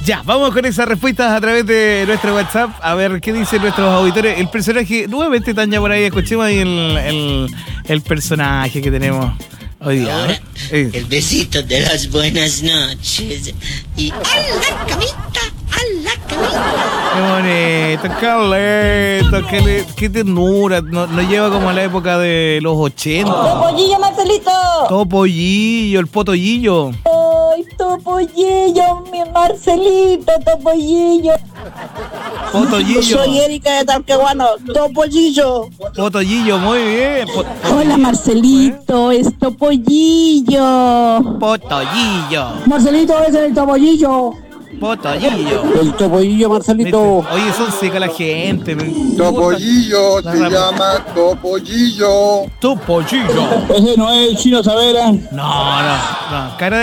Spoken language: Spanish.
Ya, vamos con esas respuestas a través de nuestro WhatsApp. A ver qué dicen nuestros auditores. El personaje, nuevamente Tanya por ahí, escuchemos ahí el personaje que tenemos hoy día. Ahora, el besito de las buenas noches. Y a la camita, a la camita. Qué bonito, qué ternura. Nos lleva como a la época de los 80. ¡Topollillo, Marcelito! Topollillo, el potollillo. ¡Ay, Topollillo, mi Marcelito, Topollillo! Potollillo. Soy Erika de Talcahuano, Topollillo. Potollillo, muy bien. Hola, Marcelito, es Topollillo. Potollillo. Marcelito, ese es el Topollillo. Potollillo. El Topollillo, Marcelito. Oye, son seca la gente. Topollillo, se llama Topollillo. Topollillo. Ese no es el Chino Savera. No. Cara